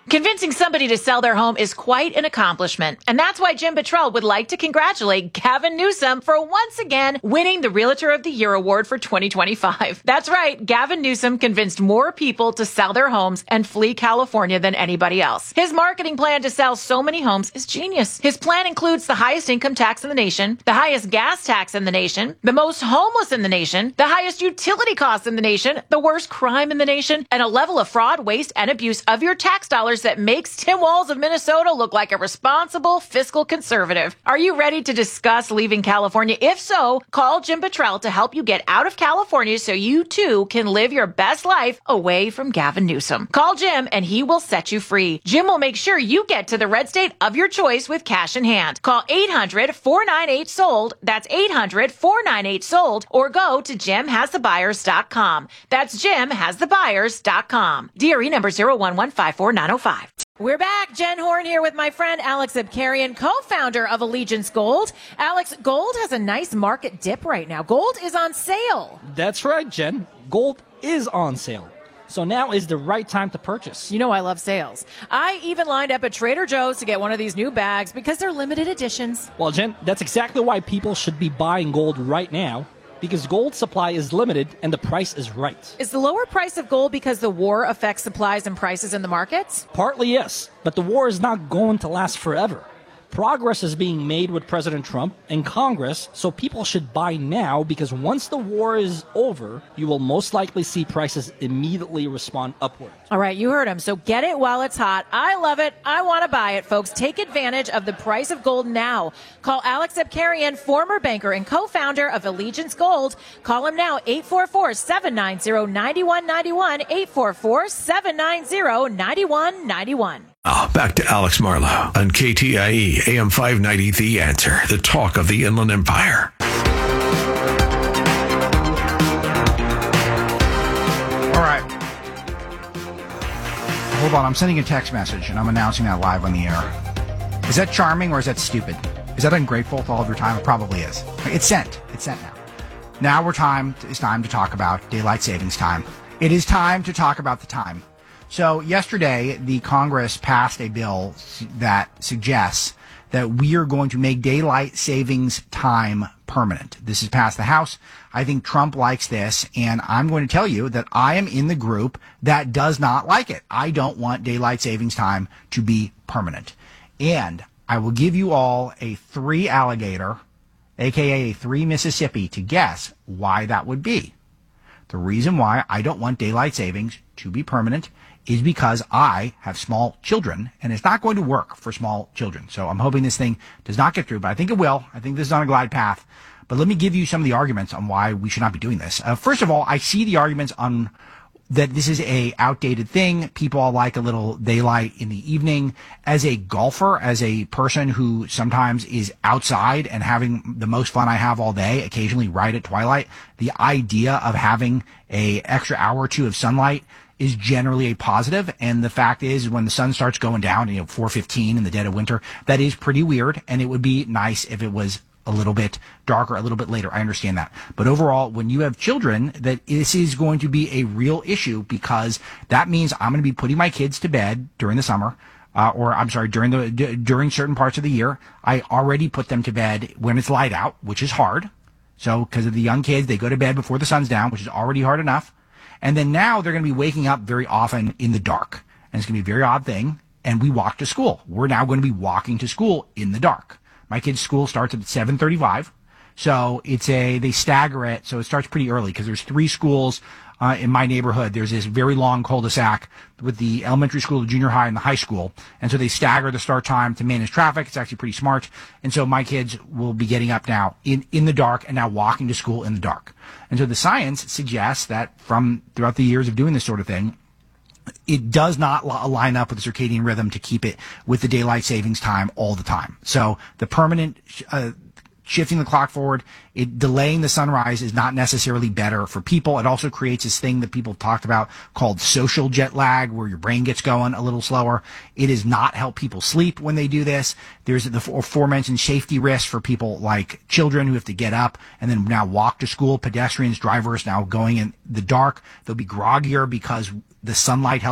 Convincing somebody to sell their home is quite an accomplishment, and that's why Jim Buttrell would like to congratulate Gavin Newsom for once again winning the Realtor of the Year award for 2025. That's right, Gavin Newsom convinced more people to sell their homes and flee California than anybody else. His marketing plan to sell so many homes is genius. His plan includes the highest income tax in the nation, the highest gas tax in the nation, the most homeless in the nation, the highest utility costs in the nation, the worst crime in the nation, and a level of fraud, waste, and abuse of your tax dollars that makes Tim Walz of Minnesota look like a responsible fiscal conservative. Are you ready to discuss leaving California? If so, call Jim Buttrell to help you get out of California so you too can live your best life away from Gavin Newsom. Call Jim and he will set you free. Jim will make sure you get to the red state of your choice with cash in hand. Call 800-498-SOLD. That's 800-498-SOLD, or go to jimhasthebuyers.com. That's jimhasthebuyers.com. DRE number 01154-905. We're back. Jen Horn here with my friend Alex Abkarian, co-founder of Allegiance Gold. Alex, gold has a nice market dip right now. Gold is on sale. That's right, Jen. Gold is on sale. So now is the right time to purchase. You know I love sales. I even lined up at Trader Joe's to get one of these new bags because they're limited editions. Well, Jen, that's exactly why people should be buying gold right now. Because gold supply is limited and the price is right. Is the lower price of gold because the war affects supplies and prices in the markets? Partly, yes. But the war is not going to last forever. Progress is being made with President Trump and Congress, so people should buy now because once the war is over, you will most likely see prices immediately respond upward. All right, you heard him. So get it while it's hot. I love it. I want to buy it, folks. Take advantage of the price of gold now. Call Alex Abkarian, former banker and co-founder of Allegiance Gold. Call him now, 844-790-9191, 844-790-9191. Now, back to Alex Marlow on KTIE AM 590, The Answer, the talk of the Inland Empire. All right. Hold on. I'm sending a text message, and I'm announcing that live on the air. Is that charming or is that stupid? Is that ungrateful with all of your time? It probably is. It's sent. It's sent now. Now it's time to talk about daylight savings time. It is time to talk about the time. So yesterday, the Congress passed a bill that suggests that we are going to make daylight savings time permanent. This has passed the House. I think Trump likes this, and I'm going to tell you that I am in the group that does not like it. I don't want daylight savings time to be permanent. And I will give you all a 3 alligator, aka a 3 Mississippi, to guess why that would be. The reason why I don't want daylight savings to be permanent is because I have small children, and it's not going to work for small children. So I'm hoping this thing does not get through, but I think it will. I think this is on a glide path. But let me give you some of the arguments on why we should not be doing this. First of all, I see the arguments on that this is a outdated thing. People all like a little daylight in the evening. As a golfer, as a person who sometimes is outside and having the most fun I have all day, occasionally right at twilight, the idea of having a extra hour or two of sunlight is generally a positive. And the fact is, when the sun starts going down, 4:15 in the dead of winter, that is pretty weird. And it would be nice if it was a little bit darker, a little bit later. I understand that. But overall, when you have children, that this is going to be a real issue, because that means I'm going to be putting my kids to bed during the summer, during certain parts of the year. I already put them to bed when it's light out, which is hard. So because of the young kids, they go to bed before the sun's down, which is already hard enough. And then now they're going to be waking up very often in the dark. And it's going to be a very odd thing. And we walk to school. We're now going to be walking to school in the dark. My kid's school starts at 7:35. So they stagger it. So it starts pretty early because there's 3 schools in my neighborhood. There's this very long cul-de-sac with the elementary school, the junior high, and the high school. And so they stagger the start time to manage traffic. It's actually pretty smart. And so my kids will be getting up now in the dark and now walking to school in the dark. And so the science suggests that from throughout the years of doing this sort of thing, it does not line up with the circadian rhythm to keep it with the daylight savings time all the time. So the permanent shifting the clock forward, delaying the sunrise is not necessarily better for people. It also creates this thing that people have talked about called social jet lag, where your brain gets going a little slower. It does not help people sleep when they do this. There's the aforementioned safety risk for people like children who have to get up and then now walk to school, pedestrians, drivers now going in the dark. They'll be groggier because the sunlight helps